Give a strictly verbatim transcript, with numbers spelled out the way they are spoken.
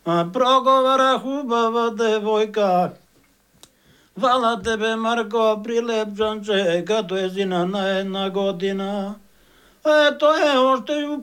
Проговора хубава девойка. Вала тебе, Марко, Прилепчанче, като езина на една година. Ето е още